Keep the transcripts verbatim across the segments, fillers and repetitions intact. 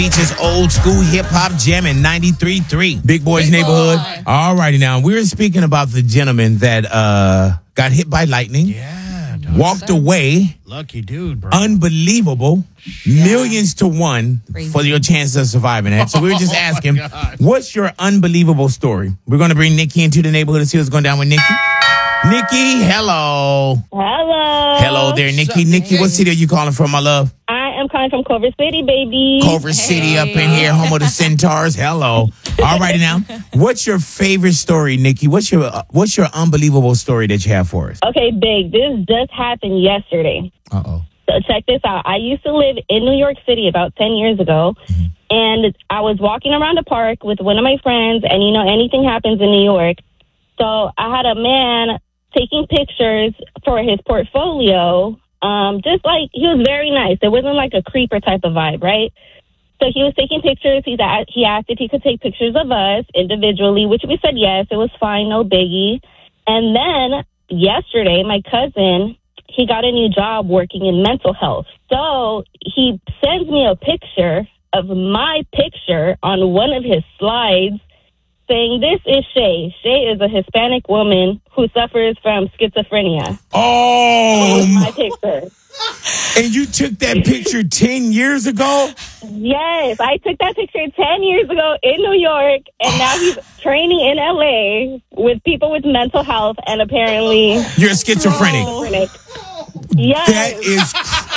Features old school hip hop jamming ninety-three point three. Big Boys Big Neighborhood. boy. All righty now. We were speaking about the gentleman that uh, got hit by lightning, Yeah. dog. walked away. Lucky dude, bro. Unbelievable. Millions to one Crazy. for your chance of surviving that. So we were just Oh, my asking, God. what's your unbelievable story? We're going to bring Nikki into the neighborhood and see what's going down with Nikki. Nikki, hello. Hello. Hello there, Nikki. Nikki, what city are you calling from, my love? I am calling from Culver City, baby. Culver City up in here, home of the Centaurs. Hello. All righty now. What's your favorite story, Nikki? What's your uh, what's your unbelievable story that you have for us? Okay, big. This just happened yesterday. Uh-oh. So check this out. I used to live in New York City about ten years ago, and I was walking around the park with one of my friends, and, you know, anything happens in New York. So I had a man taking pictures for his portfolio. Um, just like, he was very nice. It wasn't like a creeper type of vibe, right? So he was taking pictures. He's a- he asked if he could take pictures of us individually, which we said yes. It was fine, no biggie. And then yesterday, my cousin, he got a new job working in mental health. So he sends me a picture of my picture on one of his slides saying, "This is Shay. Shay is a Hispanic woman who suffers from schizophrenia." Oh, My picture. and you took that picture ten years ago? Yes, I took that picture ten years ago in New York, and now he's training in L A with people with mental health, and apparently You're a schizophrenic. schizophrenic. Yes. That is,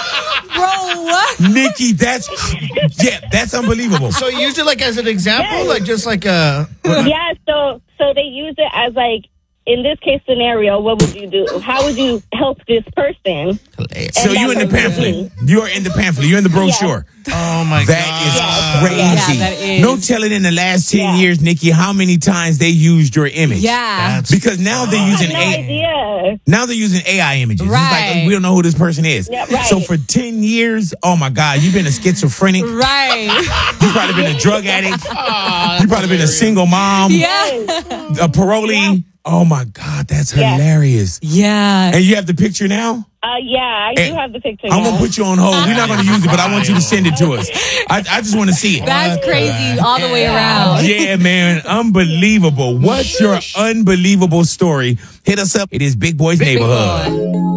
Bro, what? Nikki, that's, yeah, that's unbelievable. So you used it like as an example, Yes. like just like a. Yeah, so so they use it as like, in this case scenario, what would you do? How would you help this person? So And you're in the that was pamphlet. me. You're in the pamphlet. You're in the brochure. Oh my That god! is Yes. crazy. Yeah, that is. No telling in the last ten Yeah. years, Nikki, how many times they used your image. Yeah. That's Because now they're I using had no A idea. now they're using A I images. It's like Right. we don't know who this person is. Yeah, right. So for ten years, oh my God, you've been a schizophrenic. Right. You've probably been a drug addict. You've probably been a single mom, Yeah. a parolee. Oh my God, that's Yeah. hilarious. Yeah. And you have the picture now? Uh, yeah, I do Hey, have the picture. I'm now. gonna put you on hold. We're not gonna use it, but I want you to send it to us. I, I just want to see it. That's crazy all the way around. Yeah, man. Unbelievable. What's your unbelievable story? Hit us up. It is Big Boys Neighborhood. Boy.